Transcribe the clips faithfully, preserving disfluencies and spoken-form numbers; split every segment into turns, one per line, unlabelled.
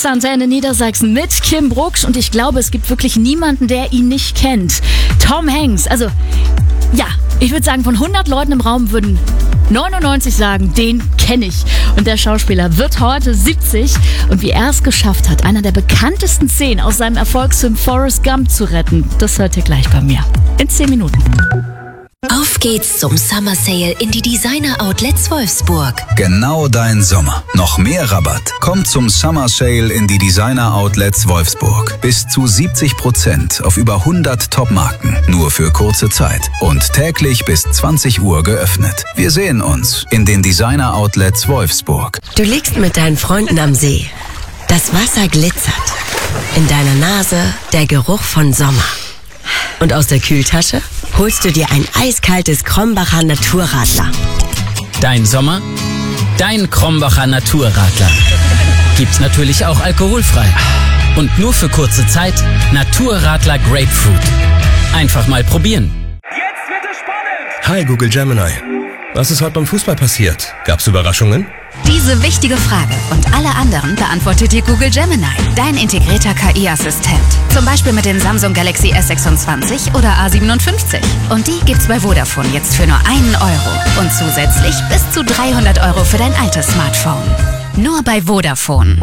ist Antenne Niedersachsen mit Kim Brucksch und ich glaube, es gibt wirklich niemanden, der ihn nicht kennt. Tom Hanks, also ja, ich würde sagen, von hundert Leuten im Raum würden neunundneunzig sagen, den kenne ich. Und der Schauspieler wird heute siebzig und wie er es geschafft hat, einer der bekanntesten Szenen aus seinem Erfolgsfilm Forrest Gump zu retten, das hört ihr gleich bei mir. In zehn Minuten.
Auf geht's zum Summer Sale in die Designer Outlets Wolfsburg.
Genau dein Sommer. Noch mehr Rabatt. Kommt zum Summer Sale in die Designer Outlets Wolfsburg. Bis zu siebzig Prozent auf über hundert Top-Marken. Nur für kurze Zeit. Und täglich bis zwanzig Uhr geöffnet. Wir sehen uns in den Designer Outlets Wolfsburg.
Du liegst mit deinen Freunden am See. Das Wasser glitzert. In deiner Nase der Geruch von Sommer. Und aus der Kühltasche holst du dir ein eiskaltes Krombacher Naturradler.
Dein Sommer, dein Krombacher Naturradler. Gibt's natürlich auch alkoholfrei. Und nur für kurze Zeit Naturradler Grapefruit. Einfach mal probieren.
Jetzt wird es spannend!
Hi Google Gemini. Was ist heute beim Fußball passiert? Gab's Überraschungen?
Diese wichtige Frage und alle anderen beantwortet dir Google Gemini, dein integrierter K I-Assistent. Zum Beispiel mit dem Samsung Galaxy S sechsundzwanzig oder A siebenundfünfzig. Und die gibt's bei Vodafone jetzt für nur einen Euro. Und zusätzlich bis zu dreihundert Euro für dein altes Smartphone. Nur bei Vodafone.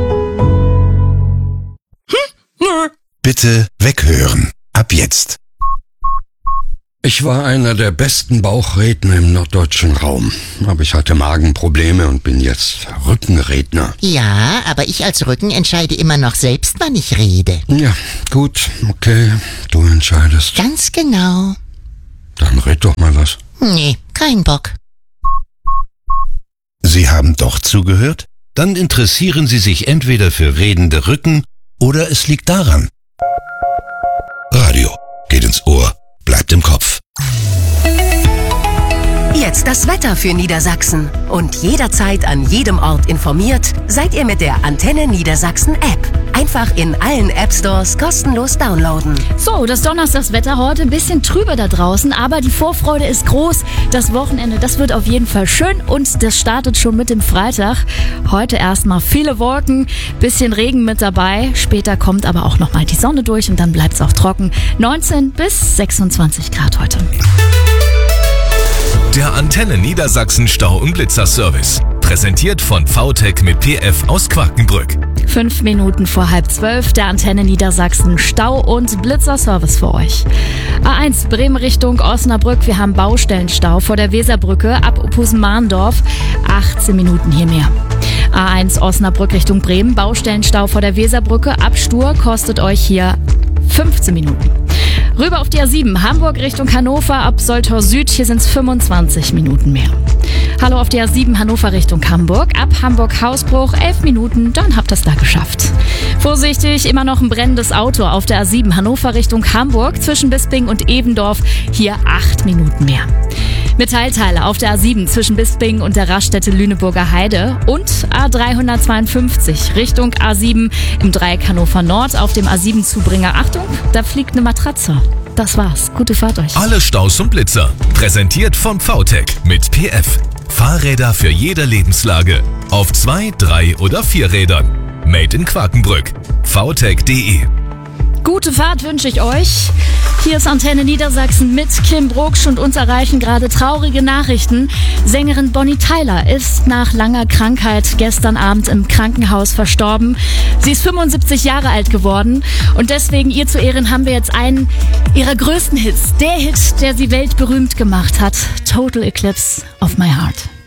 Hm? Bitte weghören. Ab jetzt.
Ich war einer der besten Bauchredner im norddeutschen Raum. Aber ich hatte Magenprobleme und bin jetzt Rückenredner.
Ja, aber ich als Rücken entscheide immer noch selbst, wann ich rede.
Ja, gut, okay, du entscheidest.
Ganz genau.
Dann red doch mal was.
Nee, kein Bock.
Sie haben doch zugehört? Dann interessieren Sie sich entweder für redende Rücken oder es liegt daran. Radio geht ins Ohr. Bleibt im Kopf.
Jetzt das Wetter für Niedersachsen. Und jederzeit an jedem Ort informiert, seid ihr mit der Antenne Niedersachsen App. Einfach in allen App Stores kostenlos downloaden.
So, das Donnerstagswetter heute ein bisschen trüber da draußen, aber die Vorfreude ist groß. Das Wochenende, das wird auf jeden Fall schön und das startet schon mit dem Freitag. Heute erstmal viele Wolken, bisschen Regen mit dabei. Später kommt aber auch nochmal die Sonne durch und dann bleibt es auch trocken. neunzehn bis sechsundzwanzig Grad heute.
Der Antenne Niedersachsen Stau- und Blitzer-Service. Präsentiert von V Tech mit P F aus Quakenbrück.
Fünf Minuten vor halb zwölf, der Antenne Niedersachsen Stau- und Blitzer-Service für euch. A eins Bremen Richtung Osnabrück. Wir haben Baustellenstau vor der Weserbrücke ab Uphusen-Mahndorf. achtzehn Minuten hier mehr. A eins Osnabrück Richtung Bremen. Baustellenstau vor der Weserbrücke ab Stur kostet euch hier fünfzehn Minuten. Rüber auf die A sieben, Hamburg Richtung Hannover, ab Soltau Süd, hier sind es fünfundzwanzig Minuten mehr. Hallo auf die A sieben, Hannover Richtung Hamburg, ab Hamburg-Hausbruch, elf Minuten, dann habt ihr es da geschafft. Vorsichtig, immer noch ein brennendes Auto auf der A sieben, Hannover Richtung Hamburg, zwischen Bisping und Evendorf, hier acht Minuten mehr. Metallteile auf der A sieben zwischen Bisping und der Raststätte Lüneburger Heide und A dreihundertzweiundfünfzig Richtung A sieben im Dreieck Hannover Nord auf dem A sieben Zubringer. Achtung, da fliegt eine Matratze. Das war's. Gute Fahrt euch.
Alle Staus und Blitzer. Präsentiert von V Tech mit P F. Fahrräder für jede Lebenslage. Auf zwei, drei oder vier Rädern. Made in Quakenbrück. v tech punkt de.
Gute Fahrt wünsche ich euch. Hier ist Antenne Niedersachsen mit Kim Brucksch und uns erreichen gerade traurige Nachrichten. Sängerin Bonnie Tyler ist nach langer Krankheit gestern Abend im Krankenhaus verstorben. Sie ist fünfundsiebzig Jahre alt geworden und deswegen ihr zu Ehren haben wir jetzt einen ihrer größten Hits. Der Hit, der sie weltberühmt gemacht hat. Total Eclipse of My Heart.